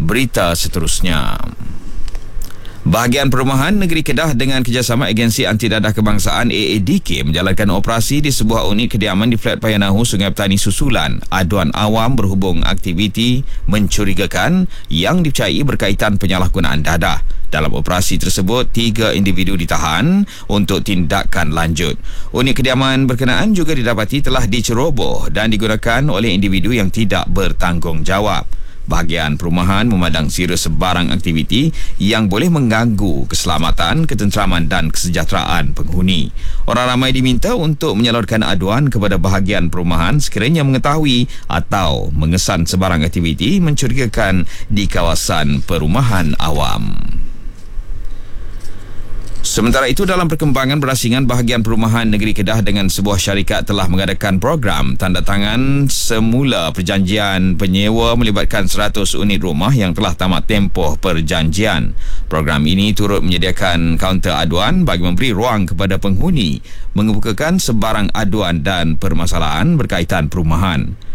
berita seterusnya. Bahagian Perumahan Negeri Kedah dengan kerjasama Agensi Anti Dadah Kebangsaan AADK menjalankan operasi di sebuah unit kediaman di Flat Payanahu, Sungai Petani susulan aduan awam berhubung aktiviti mencurigakan yang dipercayai berkaitan penyalahgunaan dadah. Dalam operasi tersebut, 3 individu ditahan untuk tindakan lanjut. Unit kediaman berkenaan juga didapati telah diceroboh dan digunakan oleh individu yang tidak bertanggungjawab. Bahagian Perumahan memandang sira sebarang aktiviti yang boleh mengganggu keselamatan, ketenteraman dan kesejahteraan penghuni. Orang ramai diminta untuk menyalurkan aduan kepada Bahagian Perumahan sekiranya mengetahui atau mengesan sebarang aktiviti mencurigakan di kawasan perumahan awam. Sementara itu, dalam perkembangan berasingan, Bahagian Perumahan Negeri Kedah dengan sebuah syarikat telah mengadakan program tanda tangan semula perjanjian penyewa melibatkan 100 unit rumah yang telah tamat tempoh perjanjian. Program ini turut menyediakan kaunter aduan bagi memberi ruang kepada penghuni mengemukakan sebarang aduan dan permasalahan berkaitan perumahan.